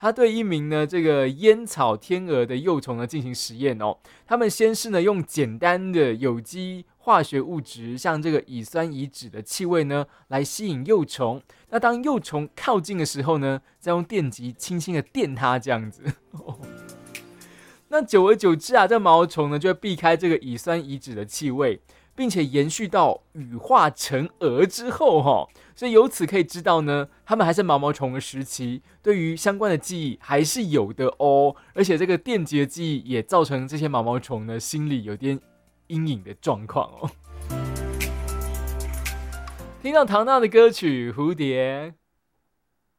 他对一名呢这个烟草天鹅的幼虫呢进行实验哦。他们先是呢用简单的有机化学物质，像这个乙酸乙酯的气味呢，来吸引幼虫。那当幼虫靠近的时候呢，再用电极轻轻的电它，这样子。那久而久之啊，这毛毛虫呢就会避开这个乙酸乙酯的气味，并且延续到羽化成蛾之后哈。所以由此可以知道呢，它们还是毛毛虫的时期，对于相关的记忆还是有的哦。而且这个电极的记忆也造成这些毛毛虫呢心里有点阴影的状况哦。听到唐娜的歌曲《蝴蝶》。